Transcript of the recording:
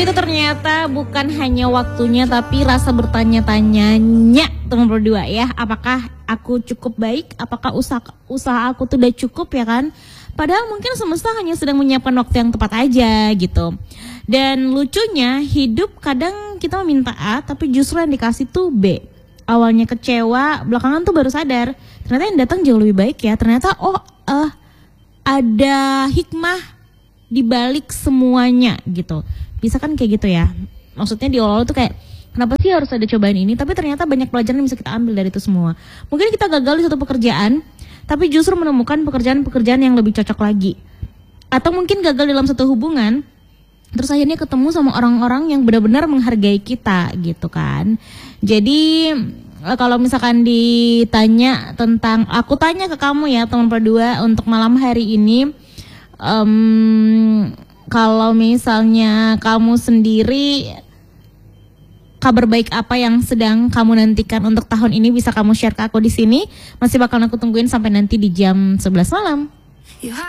itu ternyata bukan hanya waktunya tapi rasa bertanya-tanyanya teman berdua ya. Apakah aku cukup baik? Apakah usaha aku tuh udah cukup ya kan? Padahal mungkin semesta hanya sedang menyiapkan waktu yang tepat aja gitu. Dan lucunya hidup kadang kita meminta A tapi justru yang dikasih tuh B. Awalnya kecewa, belakangan tuh baru sadar ternyata yang datang jauh lebih baik ya. Ternyata ada hikmah di balik semuanya gitu. Bisa kan kayak gitu ya. Maksudnya di awal tuh kayak kenapa sih harus ada cobaan ini? Tapi ternyata banyak pelajaran yang bisa kita ambil dari itu semua. Mungkin kita gagal di suatu pekerjaan, tapi justru menemukan pekerjaan-pekerjaan yang lebih cocok lagi. Atau mungkin gagal dalam satu hubungan, terus akhirnya ketemu sama orang-orang yang benar-benar menghargai kita gitu kan. Jadi kalau misalkan ditanya tentang, aku tanya ke kamu ya teman berdua untuk malam hari ini, kalau misalnya kamu sendiri, kabar baik apa yang sedang kamu nantikan untuk tahun ini bisa kamu share ke aku di sini. Masih bakal aku tungguin sampai nanti di jam 11 malam.